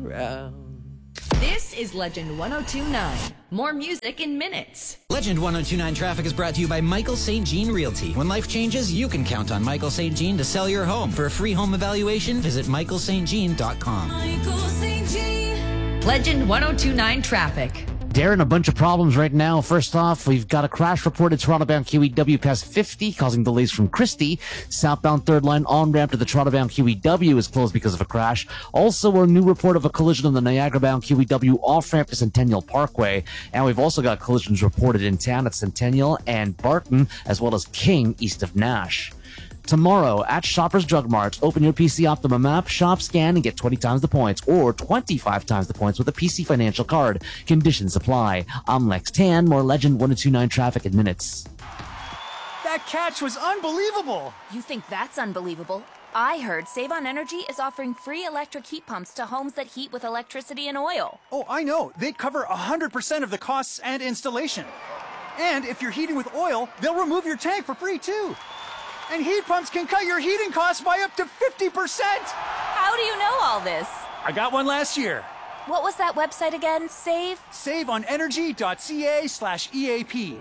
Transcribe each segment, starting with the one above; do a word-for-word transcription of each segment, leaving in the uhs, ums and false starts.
ground. This is Legend one oh two point nine. More music in minutes. Legend one oh two point nine Traffic is brought to you by Michael Saint Jean Realty. When life changes, you can count on Michael Saint Jean to sell your home. For a free home evaluation, visit michael saint jean dot com. Michael Saint Jean. Legend one oh two point nine Traffic. Darren, a bunch of problems right now. First off, we've got a crash reported Toronto-bound Q E W past fifty, causing delays from Christie. Southbound third line on-ramp to the Toronto-bound Q E W is closed because of a crash. Also, a new report of a collision on the Niagara-bound Q E W off-ramp to Centennial Parkway. And we've also got collisions reported in town at Centennial and Barton, as well as King, east of Nash. Tomorrow at Shoppers Drug Mart, open your P C Optimum app, shop, scan, and get twenty times the points, or twenty-five times the points with a P C Financial card. Conditions apply. I'm Lex Tan, more Legend one oh two point nine Traffic in minutes. That catch was unbelievable! You think that's unbelievable? I heard Save on Energy is offering free electric heat pumps to homes that heat with electricity and oil. Oh, I know. They cover one hundred percent of the costs and installation. And if you're heating with oil, they'll remove your tank for free, too. And heat pumps can cut your heating costs by up to fifty percent! How do you know all this? I got one last year. What was that website again? Save? save on energy dot c a slash E A P.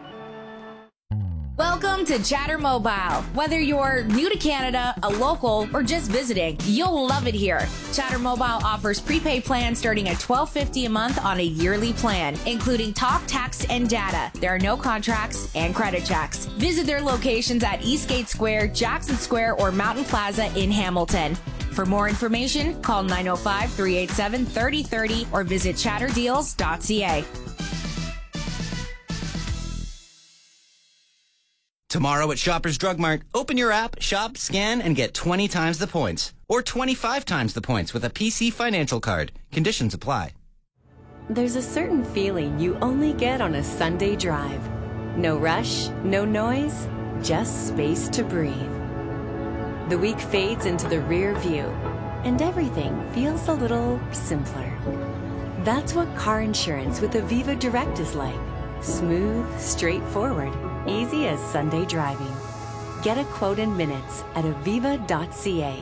Welcome to Chatter Mobile. Whether you're new to Canada, a local, or just visiting, you'll love it here. Chatter Mobile offers prepaid plans starting at twelve fifty a month on a yearly plan, including talk, text, and data. There are no contracts and credit checks. Visit their locations at Eastgate Square, Jackson Square, or Mountain Plaza in Hamilton. For more information, call nine oh five, three eight seven, three oh three oh or visit chatter deals dot c a. Tomorrow at Shoppers Drug Mart, open your app, shop, scan, and get twenty times the points. Or twenty-five times the points with a P C Financial card. Conditions apply. There's a certain feeling you only get on a Sunday drive. No rush, no noise, just space to breathe. The week fades into the rear view, and everything feels a little simpler. That's what car insurance with Aviva Direct is like. Smooth, straightforward, easy as Sunday driving. Get a quote in minutes at aviva dot c a.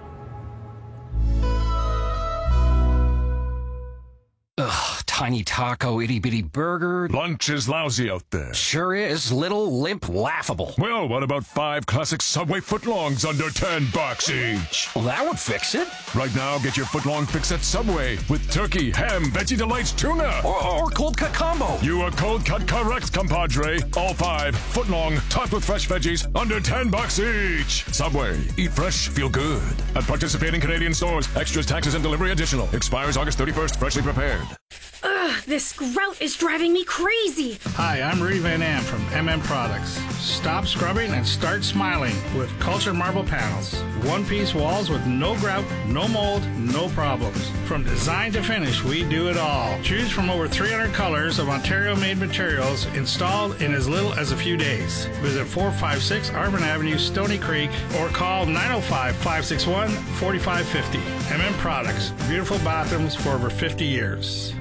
Ugh, tiny taco, itty-bitty burger. Lunch is lousy out there. Sure is. Little, limp, laughable. Well, what about five classic Subway footlongs under ten bucks each? Well, that would fix it. Right now, get your footlong fix at Subway with turkey, ham, Veggie Delights, tuna. Or, or cold cut combo. You are cold cut correct, compadre. All five, footlong, topped with fresh veggies, under ten bucks each. Subway. Eat fresh, feel good. At participating Canadian stores. Extras, taxes, and delivery additional. Expires August thirty-first. Freshly prepared. Ugh, this grout is driving me crazy. Hi, I'm Rudy Van Am from M M Products. Stop scrubbing and start smiling with Cultured Marble Panels. One-piece walls with no grout, no mold, no problems. From design to finish, we do it all. Choose from over three hundred colors of Ontario-made materials installed in as little as a few days. Visit four five six Arvin Avenue, Stony Creek, or call nine oh five, five six one, four five five oh. M M Products. Beautiful bathrooms for over fifty years.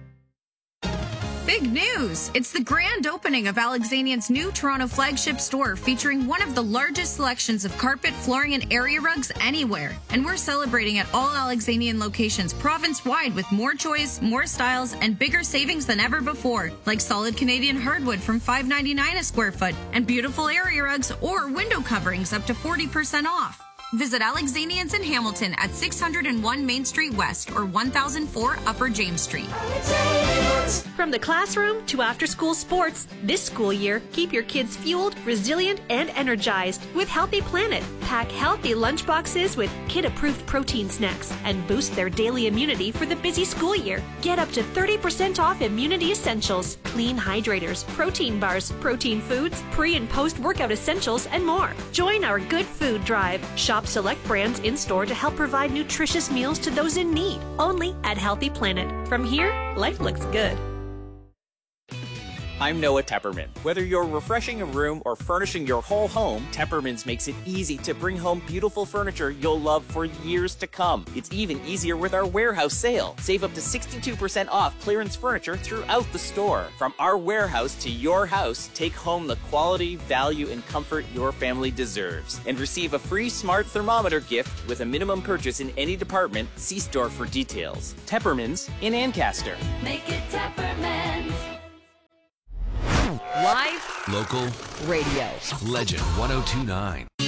Big news! It's the grand opening of Alexanian's new Toronto flagship store featuring one of the largest selections of carpet, flooring, and area rugs anywhere. And we're celebrating at all Alexanian locations province-wide with more choice, more styles, and bigger savings than ever before, like solid Canadian hardwood from five ninety-nine a square foot and beautiful area rugs or window coverings up to forty percent off. Visit Alexanians in Hamilton at six oh one Main Street West or one thousand four Upper James Street. From the classroom to after-school sports, this school year, keep your kids fueled, resilient, and energized with Healthy Planet. Pack healthy lunchboxes with kid-approved protein snacks and boost their daily immunity for the busy school year. Get up to thirty percent off immunity essentials, clean hydrators, protein bars, protein foods, pre- and post-workout essentials, and more. Join our Good Food Drive. Shop select brands in-store to help provide nutritious meals to those in need. Only at Healthy Planet. From here, life looks good. I'm Noah Tepperman. Whether you're refreshing a room or furnishing your whole home, Tepperman's makes it easy to bring home beautiful furniture you'll love for years to come. It's even easier with our warehouse sale. Save up to sixty-two percent off clearance furniture throughout the store. From our warehouse to your house, take home the quality, value, and comfort your family deserves. And receive a free smart thermometer gift with a minimum purchase in any department. See store for details. Tepperman's in Ancaster. Make it Tepperman's. Live, local, radio. Legend one oh two point nine.